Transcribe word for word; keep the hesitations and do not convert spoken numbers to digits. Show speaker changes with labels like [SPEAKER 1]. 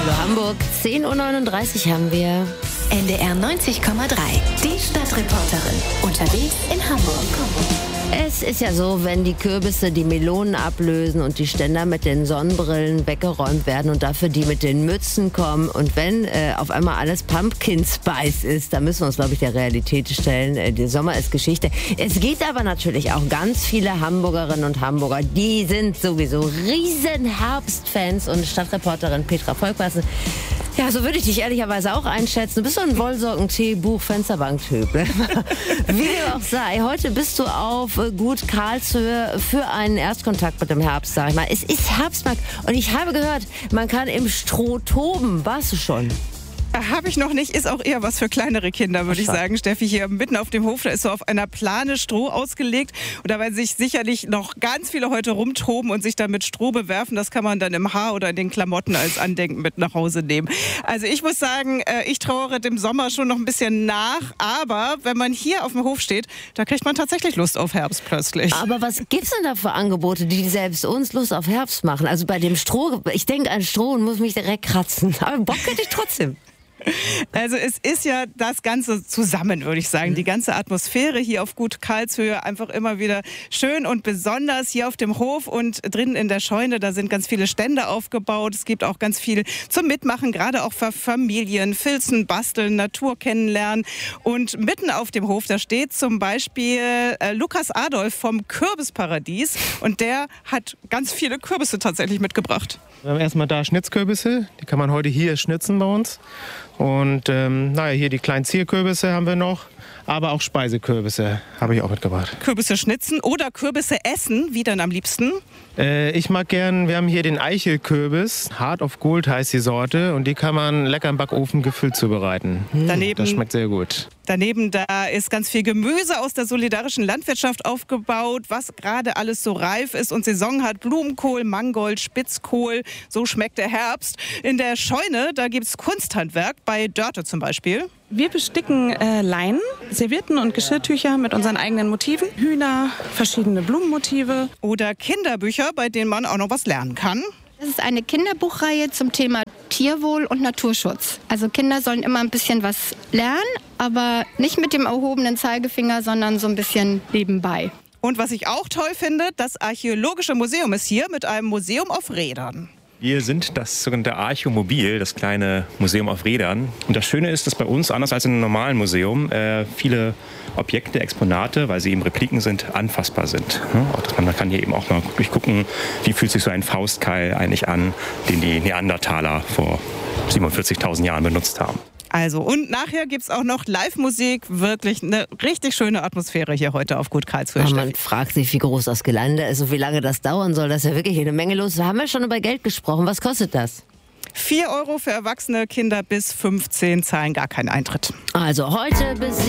[SPEAKER 1] Hallo Hamburg, zehn Uhr neununddreißig haben wir.
[SPEAKER 2] N D R neunzig Komma drei, die Stadtreporterin, unterwegs in Hamburg.
[SPEAKER 1] Es ist ja so, wenn die Kürbisse die Melonen ablösen und die Ständer mit den Sonnenbrillen weggeräumt werden und dafür die mit den Mützen kommen und wenn äh, auf einmal alles Pumpkin Spice ist, dann müssen wir uns, glaube ich, der Realität stellen. Äh, der Sommer ist Geschichte. Es gibt aber natürlich auch ganz viele Hamburgerinnen und Hamburger, die sind sowieso riesen Herbstfans und Stadtreporterin Petra Volkwassen. Ja, so würde ich dich ehrlicherweise auch einschätzen. Du bist so ein Wollsocken-Tee, Buch, Fensterbank-Typ. Wie dem auch sei, heute bist du auf Gut Karlshöhe für einen Erstkontakt mit dem Herbst, sag ich mal. Es ist Herbstmarkt und ich habe gehört, man kann im Stroh toben. Warst du schon?
[SPEAKER 3] Habe ich noch nicht, ist auch eher was für kleinere Kinder, würde ich sagen, Steffi. Hier mitten auf dem Hof, da ist so auf einer Plane Stroh ausgelegt. Und da werden sich sicherlich noch ganz viele heute rumtoben und sich dann mit Stroh bewerfen. Das kann man dann im Haar oder in den Klamotten als Andenken mit nach Hause nehmen. Also ich muss sagen, ich trauere dem Sommer schon noch ein bisschen nach. Aber wenn man hier auf dem Hof steht, da kriegt man tatsächlich Lust auf Herbst plötzlich.
[SPEAKER 1] Aber was gibt's denn da für Angebote, die selbst uns Lust auf Herbst machen? Also bei dem Stroh, ich denke an Stroh und muss mich direkt kratzen. Aber Bock hätte ich trotzdem.
[SPEAKER 3] Also es ist ja das Ganze zusammen, würde ich sagen. Die ganze Atmosphäre hier auf Gut Karlshöhe einfach immer wieder schön und besonders hier auf dem Hof und drinnen in der Scheune. Da sind ganz viele Stände aufgebaut. Es gibt auch ganz viel zum Mitmachen, gerade auch für Familien. Filzen, basteln, Natur kennenlernen. Und mitten auf dem Hof, da steht zum Beispiel äh, Lukas Adolf vom Kürbisparadies. Und der hat ganz viele Kürbisse tatsächlich mitgebracht.
[SPEAKER 4] Wir haben erstmal da Schnitzkürbisse, die kann man heute hier schnitzen bei uns. Und ähm, naja, hier die kleinen Zierkürbisse haben wir noch, aber auch Speisekürbisse habe ich auch mitgebracht.
[SPEAKER 3] Kürbisse schnitzen oder Kürbisse essen, wie denn am liebsten?
[SPEAKER 4] Äh, ich mag gern, wir haben hier den Eichelkürbis, Heart of Gold heißt die Sorte und die kann man lecker im Backofen gefüllt zubereiten.
[SPEAKER 3] Daneben,
[SPEAKER 4] das schmeckt sehr gut.
[SPEAKER 3] Daneben da ist ganz viel Gemüse aus der solidarischen Landwirtschaft aufgebaut, was gerade alles so reif ist und Saison hat. Blumenkohl, Mangold, Spitzkohl, so schmeckt der Herbst. In der Scheune, da gibt es Kunsthandwerk, bei Dörte zum Beispiel.
[SPEAKER 5] Wir besticken äh, Leinen, Servietten und Geschirrtücher mit unseren eigenen Motiven. Hühner, verschiedene Blumenmotive.
[SPEAKER 3] Oder Kinderbücher, bei denen man auch noch was lernen kann.
[SPEAKER 6] Das ist eine Kinderbuchreihe zum Thema Tierwohl und Naturschutz. Also Kinder sollen immer ein bisschen was lernen, aber nicht mit dem erhobenen Zeigefinger, sondern so ein bisschen nebenbei.
[SPEAKER 3] Und was ich auch toll finde, das Archäologische Museum ist hier mit einem Museum auf Rädern.
[SPEAKER 7] Wir sind das sogenannte Archomobil, das kleine Museum auf Rädern. Und das Schöne ist, dass bei uns, anders als in einem normalen Museum, äh, viele Objekte, Exponate, weil sie eben Repliken sind, anfassbar sind. Ja, auch dass man, man kann hier eben auch mal durchgucken, wie fühlt sich so ein Faustkeil eigentlich an, den die Neandertaler vor siebenundvierzigtausend Jahren benutzt haben.
[SPEAKER 3] Also, und nachher gibt es auch noch Live-Musik. Wirklich eine richtig schöne Atmosphäre hier heute auf Gut Karlshöhe.
[SPEAKER 1] Oh, man fragt sich, wie groß das Gelände ist und wie lange das dauern soll. Das ist ja wirklich eine Menge los. Da haben wir schon über Geld gesprochen. Was kostet das?
[SPEAKER 3] vier Euro für Erwachsene, Kinder bis fünfzehn zahlen gar keinen Eintritt.
[SPEAKER 1] Also heute bis